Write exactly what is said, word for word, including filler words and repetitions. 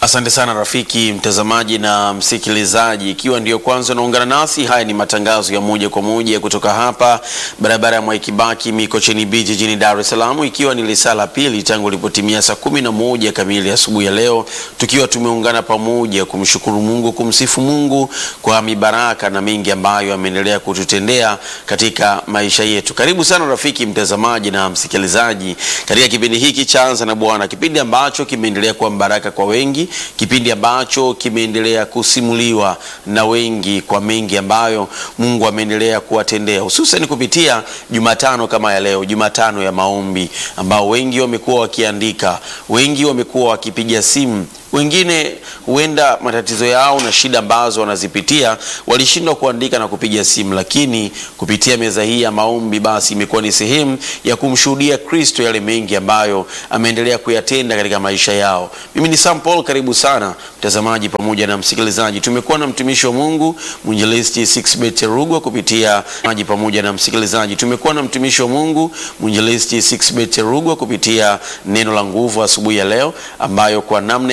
Asante sana rafiki mtazamaji na msikilizaji, ikiwa ndio kwanza unaungana nasi, haya ni matangazo ya moja kwa moja kutoka hapa barabara ya Mwai Kibaki Mikocheni B jijini Dar es Salaam, ikiwa ni risala pili tangu ilipotimia saa kumi na moja kamili asubuhi ya leo, tukiwa tumeungana pamoja kumshukuru Mungu, kumsifu Mungu kwa mibaraka na mengi ambayo ameendelea kututendea katika maisha yetu. Karibu sana rafiki mtazamaji na msikilizaji katika kipindi hiki cha Anza na Bwana, kipindi ambacho kimeendelea kuwa baraka kwa wengi, kipindi ambacho kimeendelea kusimuliwa na wengi kwa mengi ambayo Mungu ameendelea kuwatendea, hususan kupitia Jumatano kama ya leo, Jumatano ya maombi, ambao wengi wamekuwa wakiandika, wengi wamekuwa wakipiga simu. Wengine huenda matatizo yao na shida ambazo wanazipitia walishindwa kuandika na kupiga simu, lakini kupitia meza hii ya maombi basi imekuwa ni sehemu ya kumshuhudia Kristo yale mengi ambayo ameendelea kuyatenda katika maisha yao. Mimi ni Sam Paul, karibu sana mtazamaji pamoja na msikilizaji. Tumekuwa na mtumishi wa Mungu Mwinjilisti Sixbeth Rugwa kupitia maji pamoja na msikilizaji. Tumekuwa na mtumishi wa Mungu Mwinjilisti Sixbeth Rugwa kupitia neno la nguvu asubuhi ya leo, ambayo kwa namna